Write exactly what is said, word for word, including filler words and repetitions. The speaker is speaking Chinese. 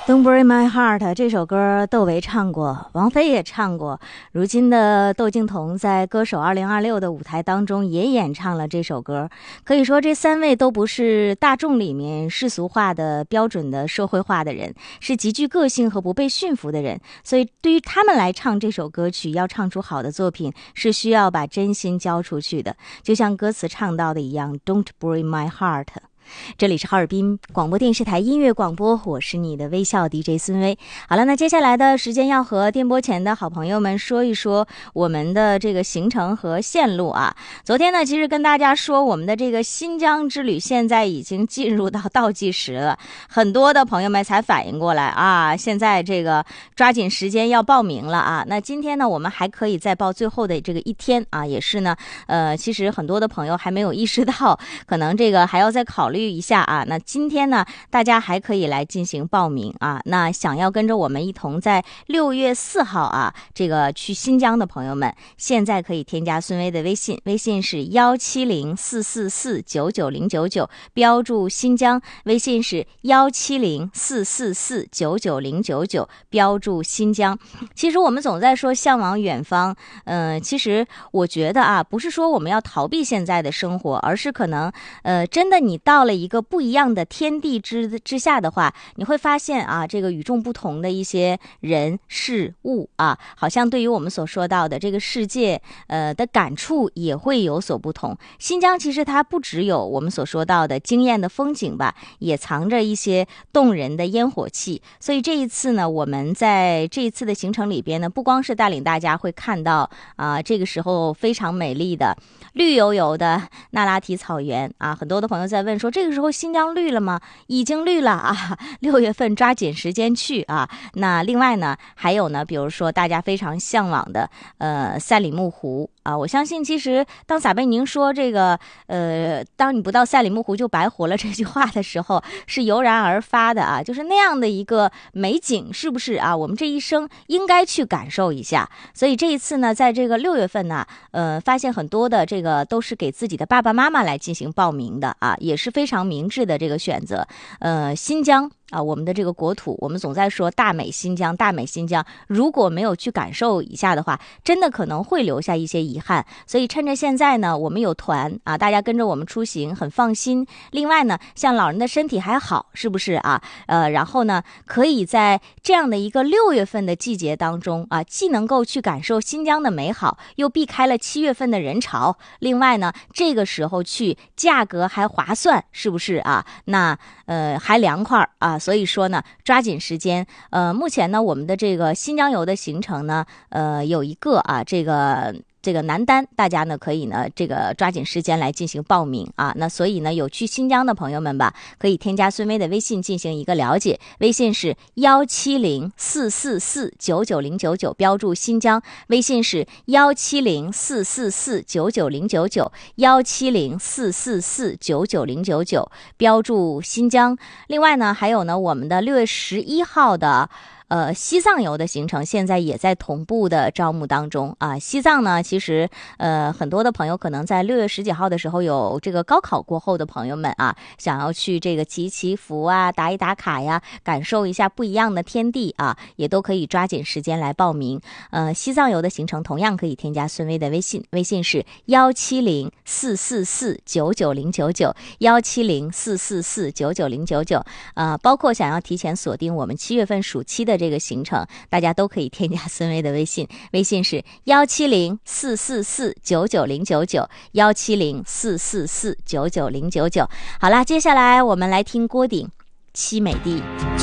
Don't Break My Heart 这首歌窦唯唱过，王菲也唱过，如今的窦靖童在歌手二零二六的舞台当中也演唱了这首歌。可以说这三位都不是大众里面世俗化的标准的社会化的人，是极具个性和不被驯服的人，所以对于他们来唱这首歌曲，要唱出好的作品是需要把真心交出去的，就像歌词唱到的一样， Don't Break My Heart。这里是哈尔滨广播电视台音乐广播，我是你的微笑 D J 孙薇。好了，那接下来的时间要和电波前的好朋友们说一说我们的这个行程和线路啊。昨天呢，其实跟大家说我们的这个新疆之旅现在已经进入到倒计时了，很多的朋友们才反应过来啊，现在这个抓紧时间要报名了啊。那今天呢，我们还可以再报最后的这个一天啊，也是呢，呃，其实很多的朋友还没有意识到，可能这个还要再考虑一下啊。那今天呢，大家还可以来进行报名啊。那想要跟着我们一同在六月四号啊，这个去新疆的朋友们，现在可以添加孙薇的微信，微信是幺七零四四四九九零九九，标注新疆，微信是幺七零四四四九九零九九，标注新疆。其实我们总在说向往远方，嗯、呃，其实我觉得啊，不是说我们要逃避现在的生活，而是可能呃，真的你到了一个不一样的天地之之下的话，你会发现啊，这个与众不同的一些人事物啊，好像对于我们所说到的这个世界呃的感触也会有所不同。新疆其实它不只有我们所说到的惊艳的风景吧，也藏着一些动人的烟火气。所以这一次呢，我们在这一次的行程里边呢，不光是带领大家会看到啊，这个时候非常美丽的绿油油的那拉提草原啊，很多的朋友在问说，这个时候新疆绿了吗？已经绿了啊，六月份抓紧时间去啊。那另外呢，还有呢，比如说大家非常向往的呃赛里木湖啊，我相信其实当撒贝宁说这个呃，当你不到赛里木湖就白活了这句话的时候，是油然而发的啊，就是那样的一个美景，是不是啊？我们这一生应该去感受一下。所以这一次呢，在这个六月份呢，呃，发现很多的这个都是给自己的爸爸妈妈来进行报名的啊，也是非常明智的这个选择。呃，新疆啊，我们的这个国土，我们总在说大美新疆，大美新疆，如果没有去感受一下的话，真的可能会留下一些遗憾。所以趁着现在呢，我们有团啊，大家跟着我们出行很放心。另外呢，像老人的身体还好，是不是啊？呃，然后呢，可以在这样的一个六月份的季节当中啊，既能够去感受新疆的美好，又避开了七月份的人潮。另外呢，这个时候去价格还划算，是不是啊？那呃还凉快啊。所以说呢，抓紧时间。呃，目前呢，我们的这个新疆游的行程呢，呃，有一个啊，这个。这个男单，大家呢可以呢这个抓紧时间来进行报名啊。那所以呢，有去新疆的朋友们吧，可以添加孙薇的微信进行一个了解，微信是幺七零四四四九九零九九，标注新疆，微信是幺七零四四四九九零九九，幺七零四四四九九零九九，标注新疆。另外呢，还有呢，我们的六月十一号的。呃，西藏游的行程现在也在同步的招募当中啊。西藏呢，其实呃很多的朋友可能在六月十几号的时候有这个高考过后的朋友们啊，想要去这个祈祈福啊、打一打卡呀，感受一下不一样的天地啊，也都可以抓紧时间来报名。呃，西藏游的行程同样可以添加孙薇的微信，微信是幺七零四四四九九零九九，幺七零四四四九九零九九。呃，包括想要提前锁定我们七月份暑期的这个行程，大家都可以添加孙薇的微信，微信是幺七零四四四九九零九九，幺七零四四四九九零九九。好啦，接下来我们来听郭顶《凄美地》。